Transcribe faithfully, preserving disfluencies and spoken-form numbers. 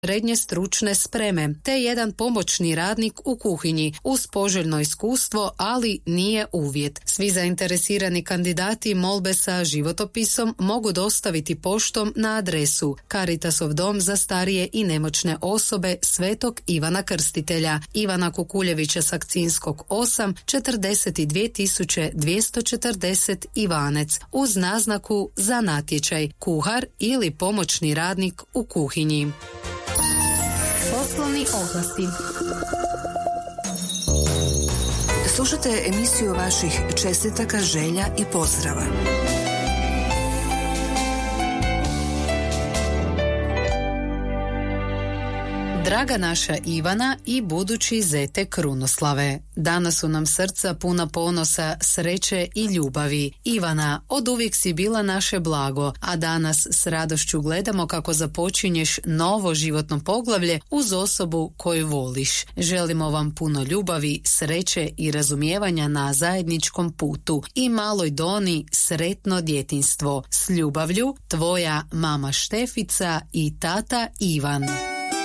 srednje stručne spreme, te jedan pomoćni radnik u kuhinji uz poželjno iskustvo, ali nije uvjet. Svi zainteresirani kandidati molbe sa životopisom mogu dostaviti poštom na adresu Caritasov dom za starije i nemoćne osobe Svetog Ivana Krstitelja, Ivana Kukuljevića Sakcinskog osam, četrdeset dvije tisuće dvjesto četrdeset Ivanec, uz naznaku za natječaj kuhar ili pomoćni radnik u kuhinji. Poslovni oglasci. Slušajte emisiju vaših čestitaka, želja i pozdrava. Draga naša Ivana i budući zete Krunoslave, danas su nam srca puna ponosa, sreće i ljubavi. Ivana, oduvijek si bila naše blago, a danas s radošću gledamo kako započinješ novo životno poglavlje uz osobu koju voliš. Želimo vam puno ljubavi, sreće i razumijevanja na zajedničkom putu i maloj Doni sretno djetinjstvo. S ljubavlju, tvoja mama Štefica i tata Ivan.